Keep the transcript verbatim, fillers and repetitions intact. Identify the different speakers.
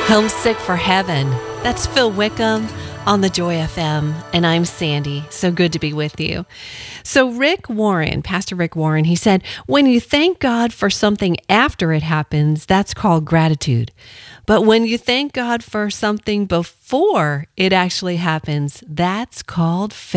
Speaker 1: Homesick for Heaven. That's Phil Wickham on the Joy F M, and I'm Sandy. So good to be with you. So Rick Warren, Pastor Rick Warren, he said, when you thank God for something after it happens, that's called gratitude. But when you thank God for something before it actually happens, that's called faith.